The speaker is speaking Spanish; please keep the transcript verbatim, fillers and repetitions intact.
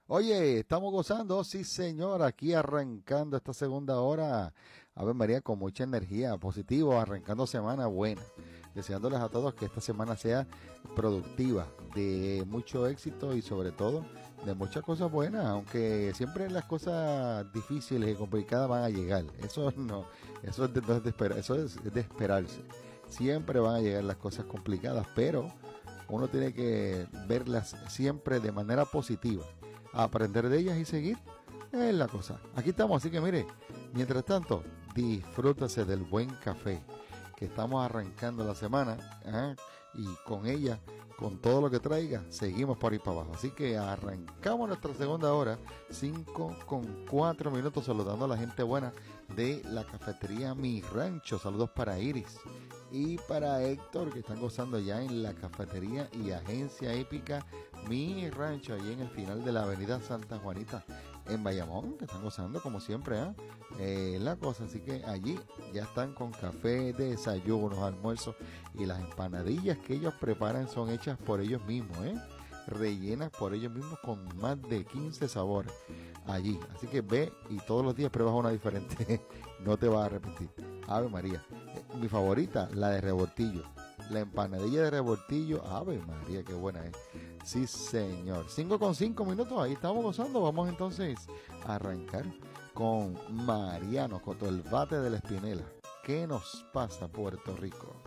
Oye, estamos gozando, sí señor, aquí arrancando esta segunda hora, Ave María, con mucha energía, positivo, arrancando semana buena, deseándoles a todos que esta semana sea productiva, de mucho éxito y sobre todo de muchas cosas buenas, aunque siempre las cosas difíciles y complicadas van a llegar, eso no, eso es de, no es de esperar, eso es de esperarse, siempre van a llegar las cosas complicadas, pero uno tiene que verlas siempre de manera positiva, aprender de ellas y seguir es la cosa. Aquí estamos, así que mire, mientras tanto, disfrútase del buen café que estamos arrancando la semana, ¿eh? Y con ella, con todo lo que traiga, seguimos por ahí para abajo. Así que arrancamos nuestra segunda hora, cinco con cuatro minutos, saludando a la gente buena de la cafetería Mi Rancho. Saludos para Iris y para Héctor, que están gozando ya en la cafetería y agencia épica Mi Rancho, allí en el final de la avenida Santa Juanita, en Bayamón, que están gozando como siempre, ¿eh? Eh, la cosa, así que allí ya están con café, desayunos, almuerzos, y las empanadillas que ellos preparan son hechas por ellos mismos, ¿eh? Rellenas por ellos mismos con más de quince sabores allí, así que ve y todos los días pruebas una diferente, no te vas a arrepentir. Ave María, eh, mi favorita, la de revoltillo, la empanadilla de revoltillo, Ave María, qué buena es. Sí, señor. Cinco con cinco minutos, ahí estamos gozando. Vamos entonces a arrancar con Mariano, con todo el bate de la Espinela. ¿Qué nos pasa, Puerto Rico?